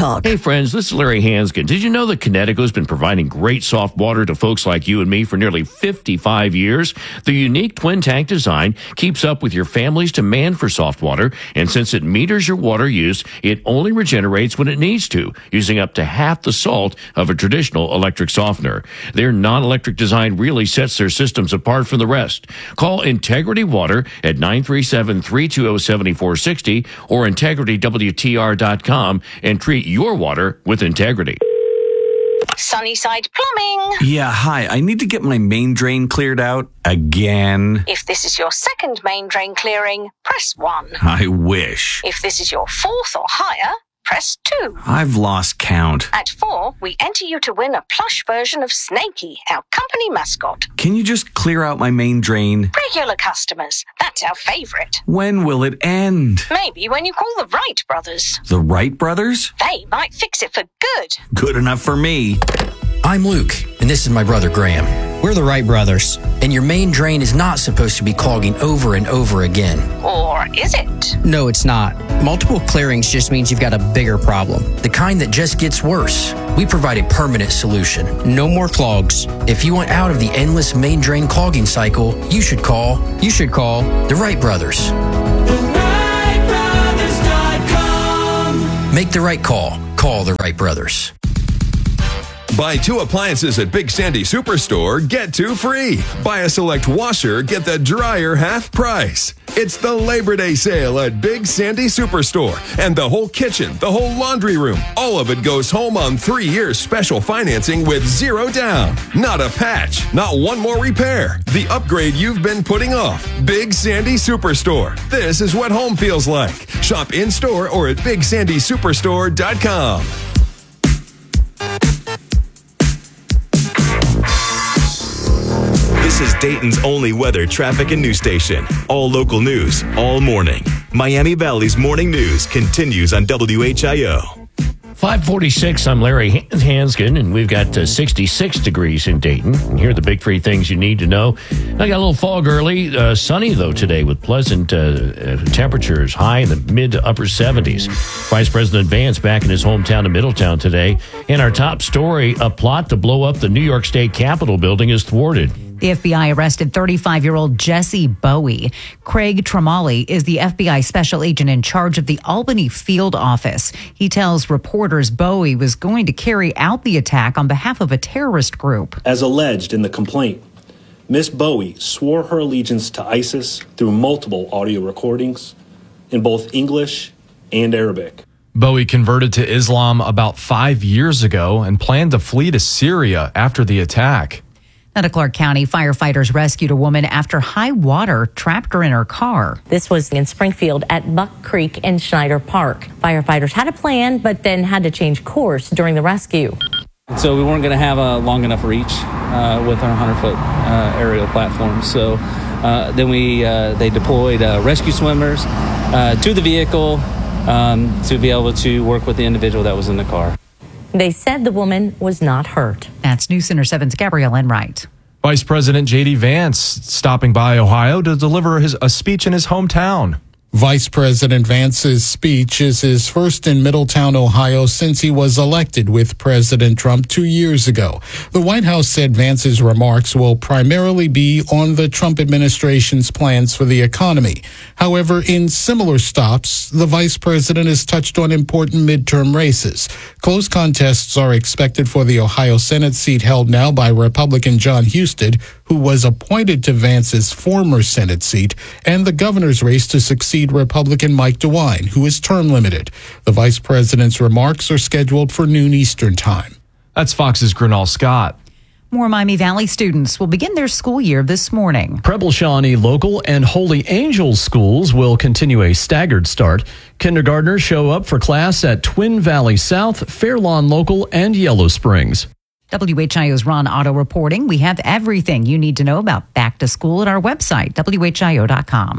friends, this is Larry Hanskin. Did you know that Connecticut's been providing great soft water to folks like you and me for nearly fifty-five years? The unique twin tank design keeps up with your family's demand for soft water, and since it meters your water use, it only regenerates when it needs to, using up to half the salt of a traditional electric softener. Their non-electric design really sets their systems apart from the rest. Call Integrity Water at nine three seven, three two zero, seven four six zero or integrity w t r dot com and treat your water with integrity. Sunnyside Plumbing. Yeah, hi. I need to get my main drain cleared out again. If this is your second main drain clearing, press one. I wish. If this is your fourth or higher, press two. I've lost count. At four, we enter you to win a plush version of Snakey, our company mascot. Can you just clear out my main drain? Regular customers, that's our favorite. When will it end? Maybe when you call the Wright brothers. The Wright brothers? They might fix it for good. Good enough for me. I'm Luke, and this is my brother Graham. We're the Wright brothers, and your main drain is not supposed to be clogging over and over again. Or is it? No, it's not. Multiple clearings just means you've got a bigger problem, the kind that just gets worse. We provide a permanent solution. No more clogs. If you want out of the endless main drain clogging cycle, you should call, you should call the Wright brothers. the wright brothers dot com. Make the right call. Call the Wright brothers. Buy two appliances at Big Sandy Superstore, get two free. Buy a select washer, get the dryer half price. It's the Labor Day sale at Big Sandy Superstore. And the whole kitchen, the whole laundry room, all of it goes home on three years special financing with zero down. Not a patch, not one more repair. The upgrade you've been putting off. Big Sandy Superstore. This is what home feels like. Shop in-store or at big sandy superstore dot com. This is Dayton's only weather, traffic, and news station. All local news, all morning. Miami Valley's morning news continues on W H I O. five forty-six, I'm Larry Hanskin, and we've got uh, sixty-six degrees in Dayton. And here are the big three things you need to know. I got a little fog early. Uh, sunny, though, today with pleasant uh, uh, temperatures, high in the mid to upper seventies. Vice President Vance back in his hometown of Middletown today. And our top story, a plot to blow up the New York State Capitol building is thwarted. The F B I arrested thirty-five-year-old Jesse Bowie. Craig Tremolli is the F B I special agent in charge of the Albany field office. He tells reporters Bowie was going to carry out the attack on behalf of a terrorist group. As alleged in the complaint, Miss Bowie swore her allegiance to ISIS through multiple audio recordings in both English and Arabic. Bowie converted to Islam about five years ago and planned to flee to Syria after the attack. Out of Clark County, firefighters rescued a woman after high water trapped her in her car. This was in Springfield at Buck Creek in Schneider Park. Firefighters had a plan, but then had to change course during the rescue. So we weren't going to have a long enough reach uh, with our one hundred foot uh, aerial platform. So uh, then we uh, they deployed uh, rescue swimmers uh, to the vehicle um, to be able to work with the individual that was in the car. They said the woman was not hurt. That's News Center seven's Gabrielle Enright. Vice President J D. Vance stopping by Ohio to deliver his, a speech in his hometown. Vice President Vance's speech is his first in Middletown, Ohio, since he was elected with President Trump two years ago. The White House said Vance's remarks will primarily be on the Trump administration's plans for the economy. However, in similar stops, the vice president has touched on important midterm races. Close contests are expected for the Ohio Senate seat held now by Republican John Husted, who was appointed to Vance's former Senate seat, and the governor's race to succeed Republican Mike DeWine, who is term limited. The vice president's remarks are scheduled for noon Eastern time. That's Fox's Grinall Scott. More Miami Valley students will begin their school year this morning. Preble Shawnee Local and Holy Angels schools will continue a staggered start. Kindergartners show up for class at Twin Valley South, Fairlawn Local, and Yellow Springs. W H I O's Ron Otto reporting. We have everything you need to know about back to school at our website, W H I O dot com.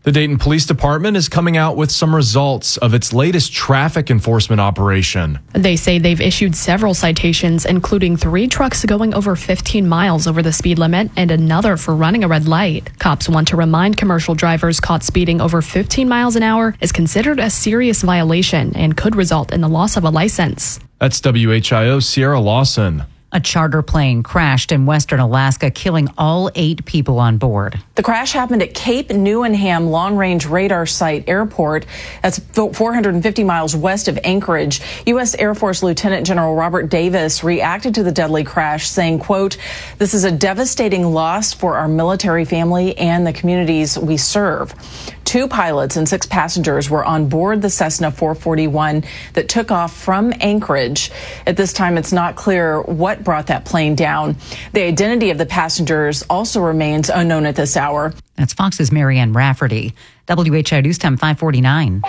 The Dayton Police Department is coming out with some results of its latest traffic enforcement operation. They say they've issued several citations, including three trucks going over fifteen miles over the speed limit and another for running a red light. Cops want to remind commercial drivers caught speeding over fifteen miles an hour is considered a serious violation and could result in the loss of a license. That's W H I O's Sierra Lawson. A charter plane crashed in western Alaska, killing all eight people on board. The crash happened at Cape Newenham Long Range Radar Site Airport. That's four hundred fifty miles west of Anchorage. U S Air Force Lieutenant General Robert Davis reacted to the deadly crash, saying, quote, "This is a devastating loss for our military family and the communities we serve." Two pilots and six passengers were on board the Cessna four forty-one that took off from Anchorage. At this time, it's not clear what brought that plane down. The identity of the passengers also remains unknown at this hour. That's Fox's Marianne Rafferty. W H I News Time five forty-nine.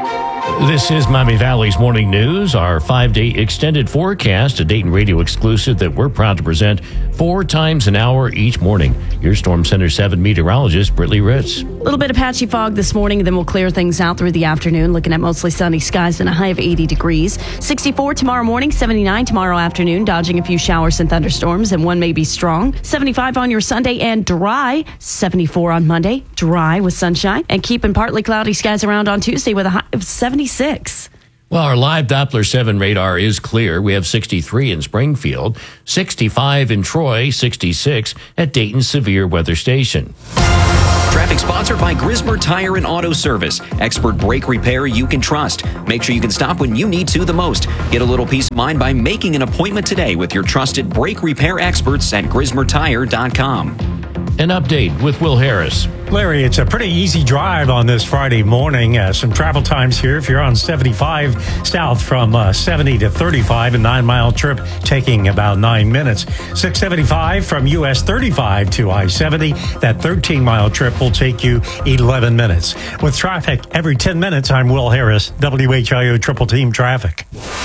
This is Miami Valley's Morning News, our five-day extended forecast, a Dayton Radio exclusive that we're proud to present four times an hour each morning. Here's Storm Center seven meteorologist Brittany Ritz. A little bit of patchy fog this morning, then we'll clear things out through the afternoon, looking at mostly sunny skies and a high of eighty degrees. sixty-four tomorrow morning, seventy-nine tomorrow afternoon, dodging a few showers and thunderstorms, and one may be strong. seventy-five on your Sunday and dry. seventy-four on Monday, dry with sunshine, and keeping partly cloudy skies around on Tuesday with a high of seventy-six. Well, our live Doppler seven radar is clear. We have sixty-three in Springfield, sixty-five in Troy, sixty-six at Dayton's Severe Weather Station. Traffic sponsored by Grismer Tire and Auto Service. Expert brake repair you can trust. Make sure you can stop when you need to the most. Get a little peace of mind by making an appointment today with your trusted brake repair experts at grismer tire dot com. An update with Will Harris. Larry, it's a pretty easy drive on this Friday morning. Uh, some travel times here. If you're on seventy-five south from uh, seventy to thirty-five, a nine-mile trip taking about nine minutes. six seventy-five from U S thirty-five to I seventy. That thirteen-mile trip will take you eleven minutes. With traffic every ten minutes, I'm Will Harris, W H I O Triple Team Traffic.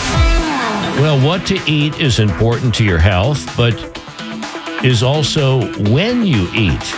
Well, what to eat is important to your health, but is also when you eat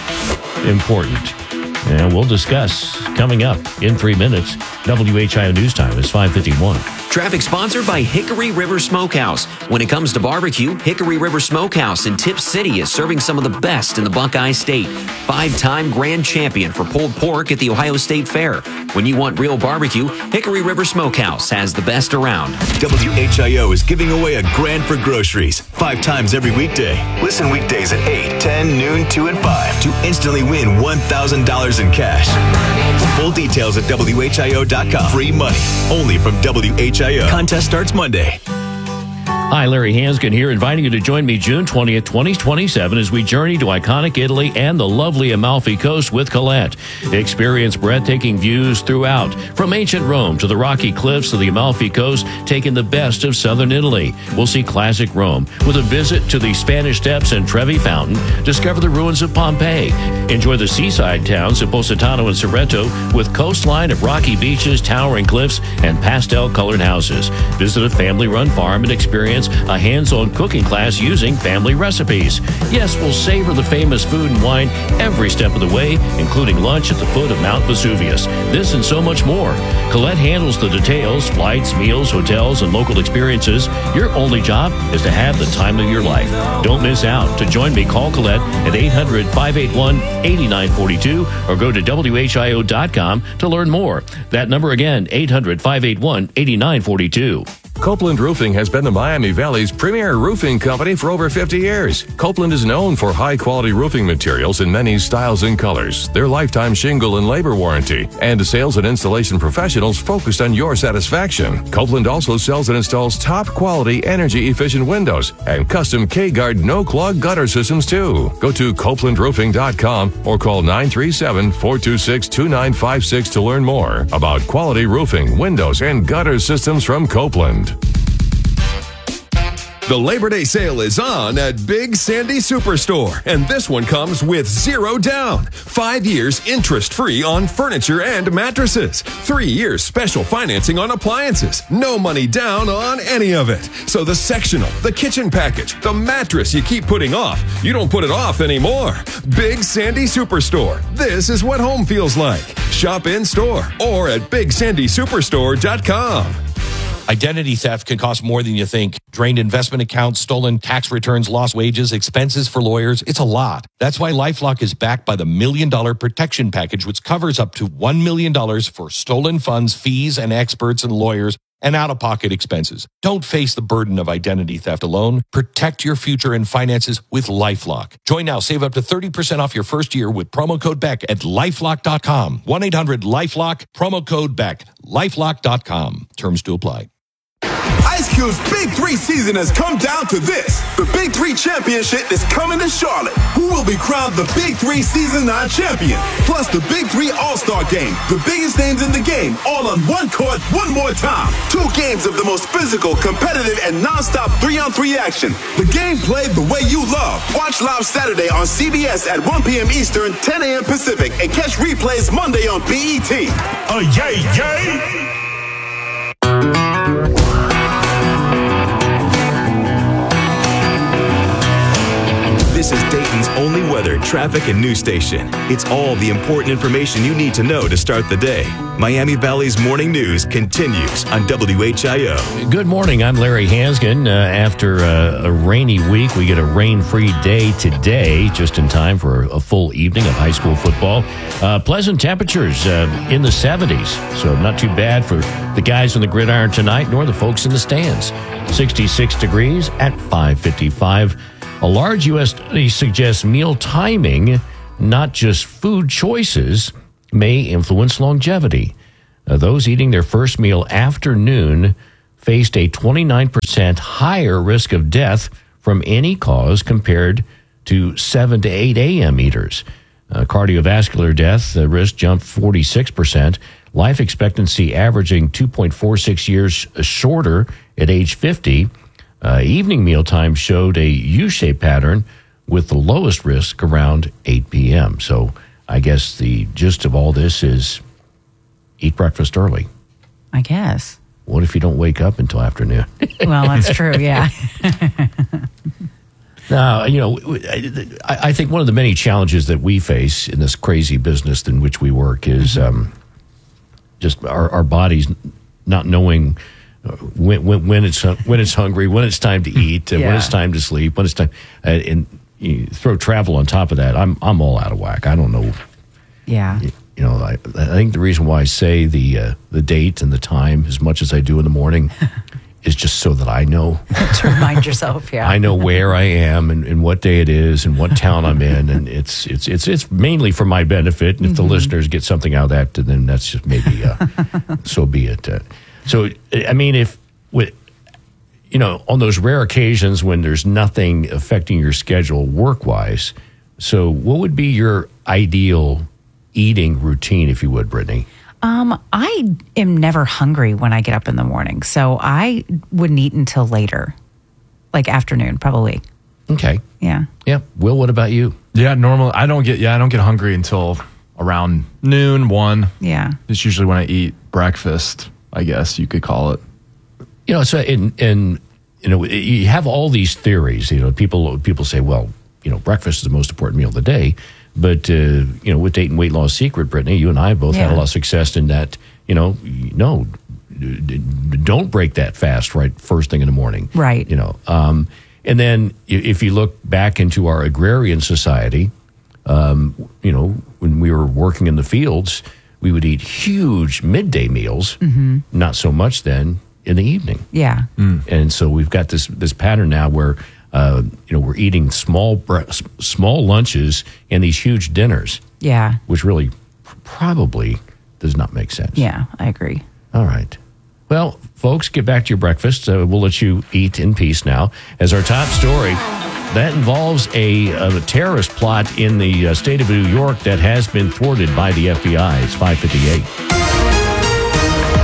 important. And we'll discuss coming up in three minutes. W H I O News Time is five fifty-one. Traffic sponsored by Hickory River Smokehouse. When it comes to barbecue, Hickory River Smokehouse in Tip City is serving some of the best in the Buckeye State. Five-time grand champion for pulled pork at the Ohio State Fair. When you want real barbecue, Hickory River Smokehouse has the best around. W H I O is giving away a grand for groceries five times every weekday. Listen weekdays at eight, ten, noon, two, and five to instantly win one thousand dollars in cash. Full details at W H I O dot com. Free money only from W H I O. Contest starts Monday. Hi, Larry Hanskin here, inviting you to join me June twentieth, twenty twenty-seven as we journey to iconic Italy and the lovely Amalfi Coast with Colette. Experience breathtaking views throughout, from ancient Rome to the rocky cliffs of the Amalfi Coast, taking the best of southern Italy. We'll see classic Rome with a visit to the Spanish Steps and Trevi Fountain, discover the ruins of Pompeii, enjoy the seaside towns of Positano and Cerreto with coastline of rocky beaches, towering cliffs, and pastel-colored houses. Visit a family-run farm and experience a hands-on cooking class using family recipes. Yes, we'll savor the famous food and wine every step of the way, including lunch at the foot of Mount Vesuvius. This and so much more. Colette handles the details, flights, meals, hotels, and local experiences. Your only job is to have the time of your life. Don't miss out. To join me, call Colette at eight hundred, five eight one, eight nine four two or go to W H I O dot com to learn more. That number again, eight hundred, five eight one, eight nine four two. Copeland Roofing has been the Miami Valley's premier roofing company for over fifty years. Copeland is known for high-quality roofing materials in many styles and colors, their lifetime shingle and labor warranty, and sales and installation professionals focused on your satisfaction. Copeland also sells and installs top-quality, energy-efficient windows and custom K-Guard no-clog gutter systems, too. Go to copeland roofing dot com or call nine three seven, four two six, two nine five six to learn more about quality roofing, windows, and gutter systems from Copeland. The Labor Day sale is on at Big Sandy Superstore, and this one comes with zero down, five years interest-free on furniture and mattresses, three years special financing on appliances, no money down on any of it. So the sectional, the kitchen package, the mattress you keep putting off, you don't put it off anymore. Big Sandy Superstore. This is what home feels like. Shop in-store or at big sandy superstore dot com. Identity theft can cost more than you think. Drained investment accounts, stolen tax returns, lost wages, expenses for lawyers. It's a lot. That's why LifeLock is backed by the Million Dollar Protection Package, which covers up to one million dollars for stolen funds, fees, and experts and lawyers, and out-of-pocket expenses. Don't face the burden of identity theft alone. Protect your future and finances with LifeLock. Join now. Save up to thirty percent off your first year with promo code Beck at lifelock dot com. one eight hundred lifelock, promo code Beck. lifelock dot com. Terms to apply. Ice Cube's Big Three season has come down to this. The Big Three Championship is coming to Charlotte. Who will be crowned the Big Three Season nine champion? Plus the Big Three All-Star Game. The biggest names in the game, all on one court, one more time. Two games of the most physical, competitive, and non-stop three-on-three action. The game played the way you love. Watch live Saturday on C B S at one p.m. Eastern, ten a.m. Pacific, and catch replays Monday on B E T. Uh, yay, yay! This is Dayton's only weather, traffic, and news station. It's all the important information you need to know to start the day. Miami Valley's morning news continues on W H I O. Good morning. I'm Larry Hansgen. Uh, after uh, a rainy week, we get a rain-free day today, just in time for a full evening of high school football. Uh, pleasant temperatures uh, in the seventies, so not too bad for the guys on the gridiron tonight, nor the folks in the stands. sixty-six degrees at five fifty-five. A large U S study suggests meal timing, not just food choices, may influence longevity. Uh, those eating their first meal after noon faced a twenty-nine percent higher risk of death from any cause compared to seven to eight a.m. eaters. Uh, cardiovascular death uh, risk jumped forty-six percent. Life expectancy averaging two point four six years shorter at age fifty. Uh, evening meal time showed a U-shaped pattern with the lowest risk around eight p.m. So I guess the gist of all this is eat breakfast early. I guess. What if you don't wake up until afternoon? Well, that's true, yeah. Now, you know, I, I think one of the many challenges that we face in this crazy business in which we work is um, just our, our bodies not knowing When, when, when it's when it's hungry, when it's time to eat, yeah. when it's time to sleep, when it's time, uh, and you throw travel on top of that. I'm I'm all out of whack. I don't know. Yeah. You, you know, I, I think the reason why I say the uh, the date and the time as much as I do in the morning is just so that I know to remind yourself. Yeah. I know where I am and, and what day it is and what town I'm in, and it's it's it's it's mainly for my benefit. And if mm-hmm. the listeners get something out of that, then that's just maybe uh, so be it. Uh, So, I mean, if, with, you know, on those rare occasions when there's nothing affecting your schedule work-wise, so what would be your ideal eating routine, if you would, Brittany? Um, I am never hungry when I get up in the morning, so I wouldn't eat until later, like afternoon, probably. Okay. Yeah. Yeah. Will, what about you? Yeah, normally, I don't get, yeah, I don't get hungry until around noon, one. Yeah. It's usually when I eat breakfast, I guess you could call it. You know, so in, in you know, you have all these theories. You know, people people say, well, you know, breakfast is the most important meal of the day. But uh, you know, with Dayton Weight Loss Secret, Brittany, you and I have both yeah. had a lot of success in that. You know, no, don't break that fast right first thing in the morning. Right. You know, um, and then if you look back into our agrarian society, um, you know, when we were working in the fields, we would eat huge midday meals, mm-hmm. not so much then in the evening. Yeah. Mm. And so we've got this this pattern now where, uh, you know, we're eating small bre- small lunches and these huge dinners. Yeah. Which really probably does not make sense. Yeah, I agree. All right. Well, folks, get back to your breakfast. Uh, we'll let you eat in peace now. As our top story, that involves a, a terrorist plot in the uh, state of New York that has been thwarted by the F B I. It's five fifty-eight.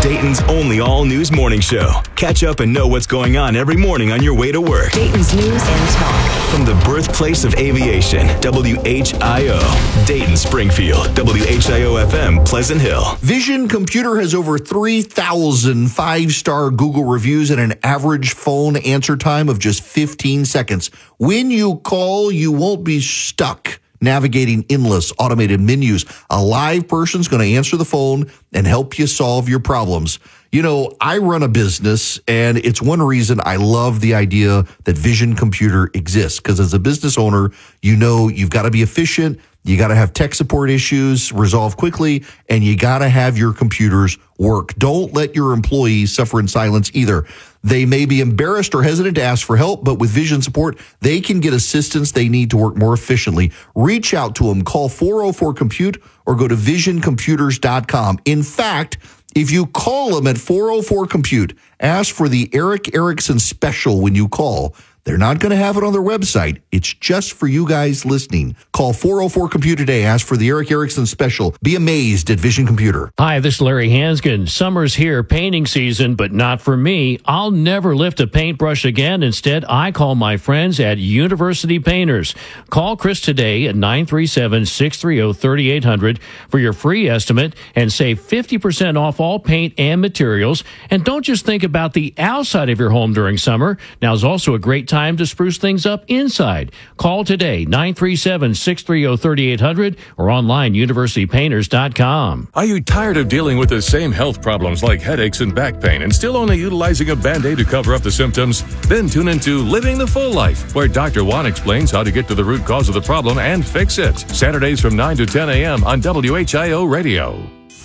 Dayton's only all-news morning show. Catch up and know what's going on every morning on your way to work. Dayton's News and Talk. From the birthplace of aviation, W H I O. Dayton, Springfield, W H I O F M, Pleasant Hill. Vision Computer has over three thousand five-star Google reviews and an average phone answer time of just fifteen seconds. When you call, you won't be stuck navigating endless automated menus. A live person's going to answer the phone and help you solve your problems. You know, I run a business, and it's one reason I love the idea that Vision Computer exists, because as a business owner, you know you've got to be efficient, you got to have tech support issues resolved quickly, and you got to have your computers work. Don't let your employees suffer in silence either. They may be embarrassed or hesitant to ask for help, but with Vision support, they can get assistance they need to work more efficiently. Reach out to them. Call four oh four compute or go to vision computers dot com. In fact, if you call them at four oh four compute, ask for the Eric Erickson special when you call. They're not going to have it on their website. It's just for you guys listening. Call four oh four compute today. Ask for the Eric Erickson special. Be amazed at Vision Computer. Hi, this is Larry Hansgen. Summer's here, painting season, but not for me. I'll never lift a paintbrush again. Instead, I call my friends at University Painters. Call Chris today at nine three seven, six three zero, three eight zero zero for your free estimate and save fifty percent off all paint and materials. And don't just think about the outside of your home during summer. Now is also a great time time to spruce things up inside. Call today, nine three seven, six three zero, three eight zero zero or online, university painters dot com. Are you tired of dealing with the same health problems like headaches and back pain and still only utilizing a Band-Aid to cover up the symptoms? Then tune into Living the Full Life, where Doctor Juan explains how to get to the root cause of the problem and fix it. Saturdays from nine to ten a.m. on W H I O Radio.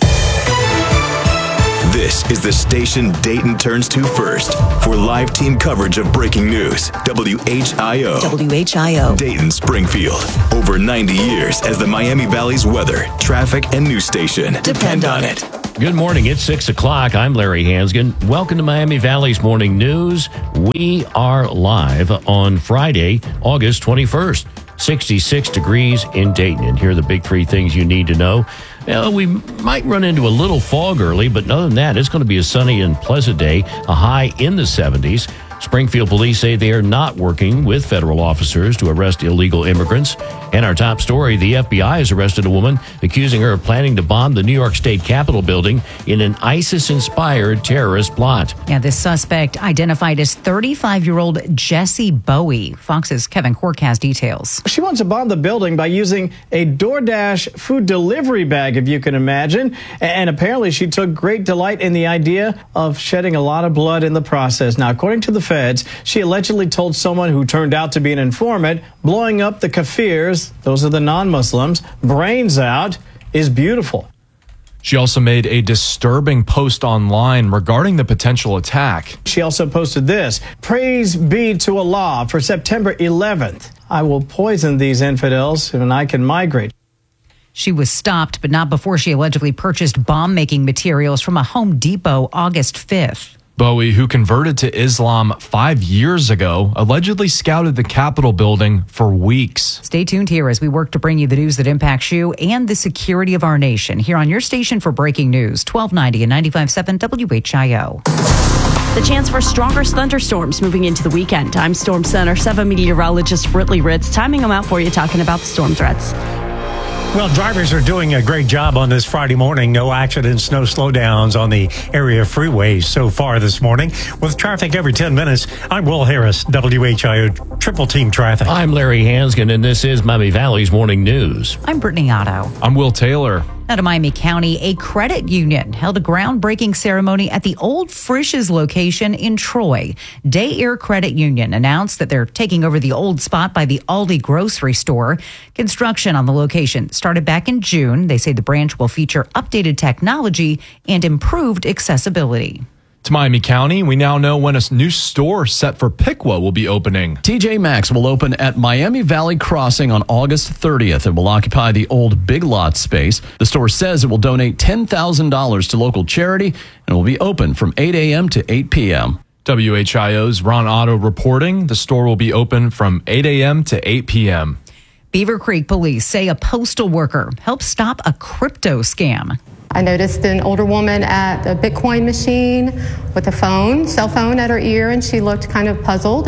This is the station Dayton turns to first for live team coverage of breaking news. W H I O. W H I O. Dayton, Springfield. Over ninety years as the Miami Valley's weather, traffic, and news station. Depend on it. Good morning. It's six o'clock. I'm Larry Hansgen. Welcome to Miami Valley's Morning News. We are live on Friday, August twenty-first. sixty-six degrees in Dayton. And here are the big three things you need to know. Well, we might run into a little fog early, but other than that, it's going to be a sunny and pleasant day, a high in the seventies. Springfield police say they are not working with federal officers to arrest illegal immigrants. And our top story, the F B I has arrested a woman accusing her of planning to bomb the New York State Capitol building in an ISIS-inspired terrorist plot. Yeah, this suspect identified as thirty-five-year-old Jesse Bowie. Fox's Kevin Cork has details. She wants to bomb the building by using a DoorDash food delivery bag, if you can imagine. And apparently she took great delight in the idea of shedding a lot of blood in the process. Now, according to the feds, she allegedly told someone who turned out to be an informant, blowing up the Kafirs, those are the non-Muslims, brains out is beautiful. She also made a disturbing post online regarding the potential attack. She also posted this: praise be to Allah for September eleventh. I will poison these infidels and I can migrate. She was stopped, but not before she allegedly purchased bomb-making materials from a Home Depot August fifth. Bowie, who converted to Islam five years ago, allegedly scouted the Capitol building for weeks. Stay tuned here as we work to bring you the news that impacts you and the security of our nation here on your station for breaking news, twelve ninety and ninety-five point seven W H I O. The chance for stronger thunderstorms moving into the weekend. I'm Storm Center seven meteorologist Britley Ritz, timing them out for you, talking about the storm threats. Well, drivers are doing a great job on this Friday morning. No accidents, no slowdowns on the area freeways so far this morning. With traffic every ten minutes, I'm Will Harris, W H I O Triple Team Traffic. I'm Larry Hansgen, and this is Miami Valley's Morning News. I'm Brittany Otto. I'm Will Taylor. Out of Miami County, a credit union held a groundbreaking ceremony at the old Frisch's location in Troy. Day Air Credit Union announced that they're taking over the old spot by the Aldi grocery store. Construction on the location started back in June. They say the branch will feature updated technology and improved accessibility. To Miami County, we now know when a new store set for Piqua will be opening. T J Maxx will open at Miami Valley Crossing on August thirtieth. It will occupy the old Big Lot space. The store says it will donate ten thousand dollars to local charity and will be open from eight a.m. to eight p.m. W H I O's Ron Otto reporting the store will be open from eight a.m. to eight p.m. Beaver Creek police say a postal worker helped stop a crypto scam. I noticed an older woman at a Bitcoin machine with a phone, cell phone at her ear, and she looked kind of puzzled.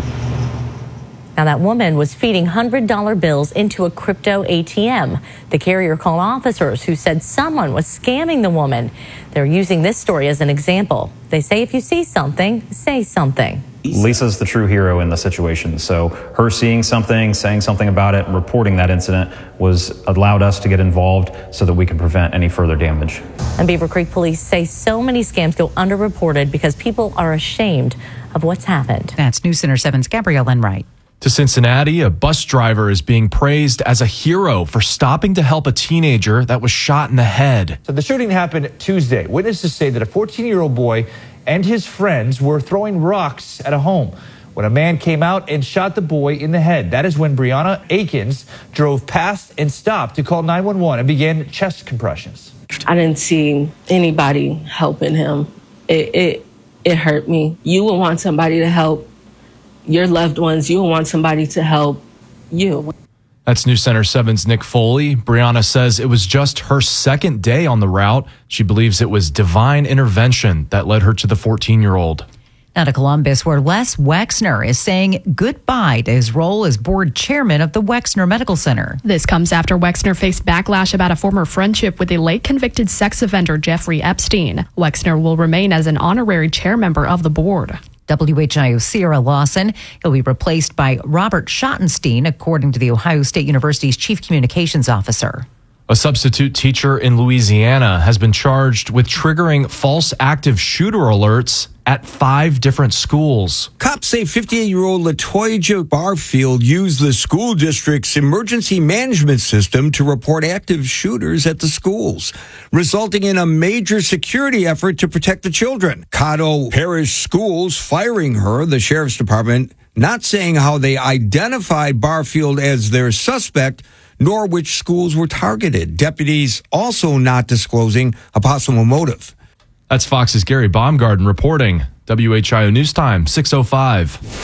Now, that woman was feeding one hundred dollar bills into a crypto A T M. The carrier called officers who said someone was scamming the woman. They're using this story as an example. They say if you see something, say something. Lisa's the true hero in the situation. So her seeing something, saying something about it, reporting that incident was allowed us to get involved so that we could prevent any further damage. And Beaver Creek police say so many scams go underreported because people are ashamed of what's happened. That's News Center seven's Gabrielle Enright. To Cincinnati, a bus driver is being praised as a hero for stopping to help a teenager that was shot in the head. So the shooting happened Tuesday. Witnesses say that a fourteen-year-old boy and his friends were throwing rocks at a home when a man came out and shot the boy in the head. That is when Brianna Akins drove past and stopped to call nine one one and began chest compressions. I didn't see anybody helping him. It, it, it hurt me. You would want somebody to help your loved ones. You will want somebody to help you. That's News Center seven's Nick Foley. Brianna says it was just her second day on the route. She believes it was divine intervention that led her to the fourteen-year-old. Now to Columbus, where Les Wexner is saying goodbye to his role as board chairman of the Wexner Medical Center. This comes after Wexner faced backlash about a former friendship with a late convicted sex offender, Jeffrey Epstein. Wexner will remain as an honorary chair member of the board. W H I O's Sierra Lawson. He'll be replaced by Robert Schottenstein, according to the Ohio State University's chief communications officer. A substitute teacher in Louisiana has been charged with triggering false active shooter alerts at five different schools. Cops say fifty-eight-year-old LaToya Barfield used the school district's emergency management system to report active shooters at the schools, resulting in a major security effort to protect the children. Caddo Parish Schools firing her, the sheriff's department, not saying how they identified Barfield as their suspect, nor which schools were targeted. Deputies also not disclosing a possible motive. That's Fox's Gary Baumgarten reporting. W H I O News Time, six oh five.